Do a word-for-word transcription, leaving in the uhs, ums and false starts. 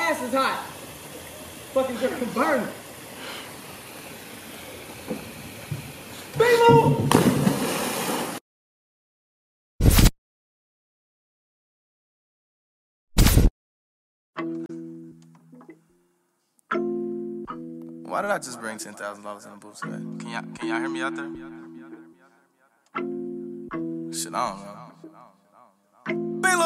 ass is hot. Fucking gonna burn. B-move! Why did I just bring ten thousand dollars in the booth today? Can y'all, can y'all hear me out there? Shit, I don't know.